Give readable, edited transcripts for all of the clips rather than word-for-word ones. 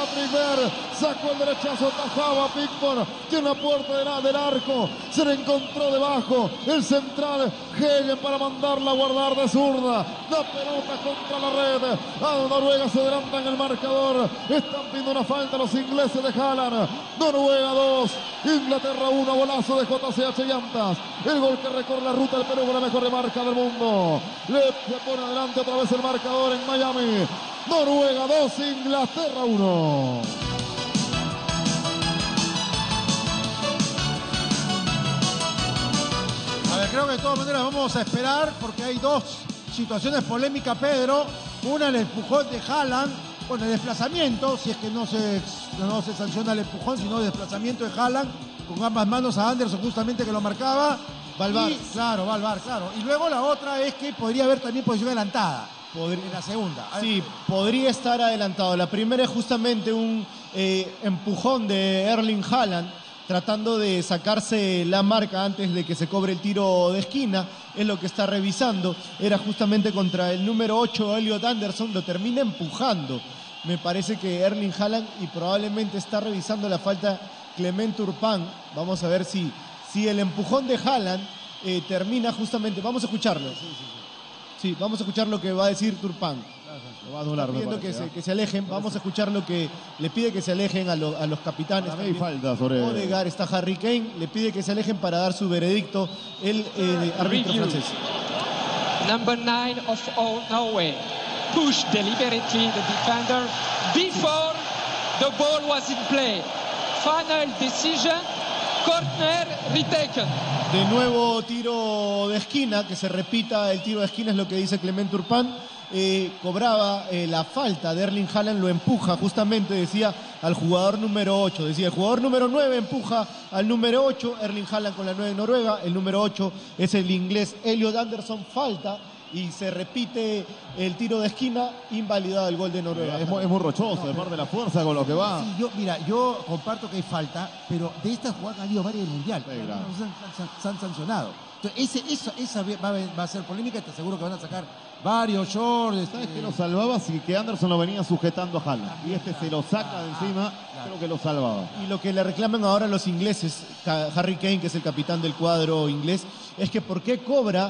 Patrick Berg, sacó el derechazo, atajaba Pickford, tiene una puerta del arco, se le encontró debajo, el central Hegen para mandarla a guardar de zurda, la pelota contra la red, a Noruega se adelanta en el marcador, están pidiendo una falta los ingleses de Haaland, Noruega 2, Inglaterra 1, golazo de JCH Llantas, el gol que recorre la ruta del Perú con la mejor remarca del mundo, le pone adelante otra vez el marcador en Miami, Noruega 2, Inglaterra 1. A ver, creo que de todas maneras vamos a esperar porque hay dos situaciones polémicas, Pedro. Una, el empujón de Haaland, bueno, el desplazamiento, si es que no se sanciona el empujón, sino el desplazamiento de Haaland con ambas manos a Anderson justamente que lo marcaba. Va al VAR. Claro, va al VAR, claro. Y luego la otra es que podría haber también posición adelantada. En la segunda. Sí, podría estar adelantado. La primera es justamente un empujón de Erling Haaland, tratando de sacarse la marca antes de que se cobre el tiro de esquina. Es lo que está revisando. Era justamente contra el número 8, Elliot Anderson. Lo termina empujando. Me parece que Erling Haaland, y probablemente está revisando la falta Clement Turpin. Vamos a ver si el empujón de Haaland termina justamente. Vamos a escucharlo. Sí, vamos a escuchar lo que va a decir Turpin. Lo va a anular, pidiendo que se alejen. Vamos a escuchar lo que le pide que se alejen a los capitanes. Hay falta sobre Odegaard, está Harry Kane. Le pide que se alejen para dar su veredicto el árbitro francés. Number 9 of Norway pushed deliberately the defender before the ball was in play. Final decision, corner retaken. De nuevo tiro de esquina, que se repita el tiro de esquina es lo que dice Clement Turpin. Cobraba la falta de Erling Haaland, lo empuja justamente, decía, al jugador número 8. Decía, el jugador número 9 empuja al número 8, Erling Haaland con la 9 de Noruega, el número 8 es el inglés Elliot Anderson, falta, y se repite el tiro de esquina, invalidado el gol de Noruega. Es muy rochoso, de parte de la fuerza con lo que va. Sí, yo comparto que hay falta, pero de estas jugadas han habido varias del Mundial. Sí, claro. Se han sancionado. Entonces, esa va a ser polémica y te aseguro que van a sacar varios shorts. ¿Sabes que lo salvaba? Sí, que Anderson lo venía sujetando a Haaland. Y se lo saca de encima, creo que lo salvaba. Y lo que le reclaman ahora los ingleses, Harry Kane, que es el capitán del cuadro inglés, es que ¿por qué cobra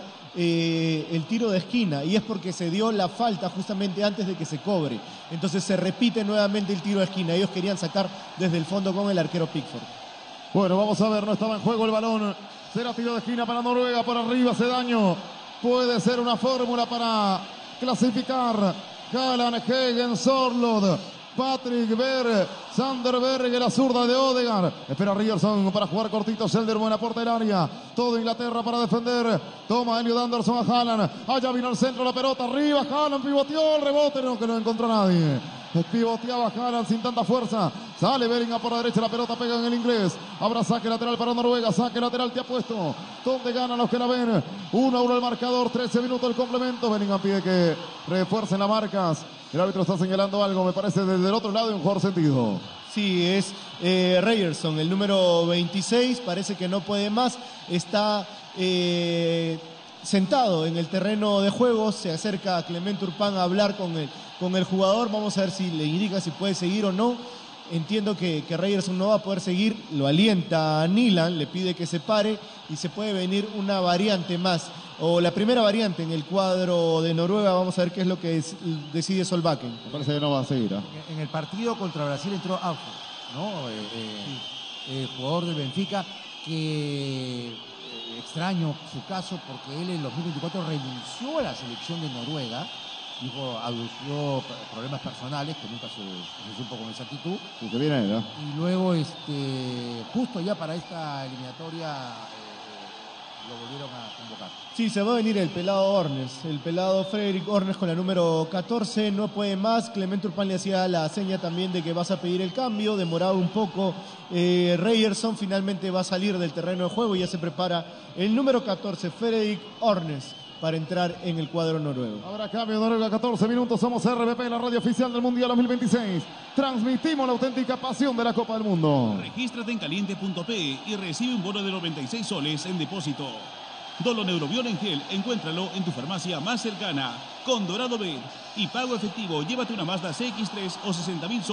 el tiro de esquina? Y es porque se dio la falta justamente antes de que se cobre. Entonces se repite nuevamente el tiro de esquina. Ellos querían sacar desde el fondo con el arquero Pickford. Bueno, vamos a ver, no estaba en juego el balón. Será tiro de esquina para Noruega, por arriba hace daño. Puede ser una fórmula para clasificar. Haaland, Hegen, Sorloth, Patrick Berg, Sander Berg, la zurda de Odegaard. Espera Ryerson para jugar cortito. Selder, buena puerta del área. Todo Inglaterra para defender. Toma Elliot Anderson a Haaland. Allá vino al centro la pelota. Arriba Haaland, pivoteó el rebote. No, que no encontró nadie. Pivoteaba Haaland sin tanta fuerza. Sale Bellingham por la derecha. La pelota pega en el inglés. Habrá saque lateral para Noruega. Saque lateral te ha puesto. ¿Dónde ganan los que la ven? 1-1 el marcador. 13 minutos el complemento. Bellingham pide que refuercen las marcas. El árbitro está señalando algo, me parece, desde el otro lado en un mejor sentido. Sí, es Ryerson, el número 26, parece que no puede más, está sentado en el terreno de juego, se acerca a Clement Turpin a hablar con el jugador, vamos a ver si le indica si puede seguir o no. Entiendo que Ryerson no va a poder seguir, lo alienta a Nyland, le pide que se pare y se puede venir una variante más, o la primera variante en el cuadro de Noruega. Vamos a ver qué es lo que decide Solbakken. Me parece que no va a seguir. En el partido contra Brasil entró Aufu, ¿no? El jugador del Benfica, que extraño su caso porque él en 2024 renunció a la selección de Noruega. Dijo, adució problemas personales que nunca se supo con exactitud. Sí, que viene, ¿no? Y luego, justo ya para esta eliminatoria, lo volvieron a convocar. Sí, se va a venir el pelado Ornes, el pelado Frederick Ornes con la número 14, no puede más. Clement Turpin le hacía la seña también de que vas a pedir el cambio, demoraba un poco. Ryerson finalmente va a salir del terreno de juego y ya se prepara el número 14, Frederick Ornes, para entrar en el cuadro noruego. Habrá cambio, Noruega, 14 minutos. Somos RBP, la radio oficial del Mundial 2026. Transmitimos la auténtica pasión de la Copa del Mundo. Regístrate en caliente.p y recibe un bono de 96 soles en depósito. Doloneurobion en gel, encuéntralo en tu farmacia más cercana. Con Dorado Bet y pago efectivo, llévate una Mazda CX-3 o 60.000 soles.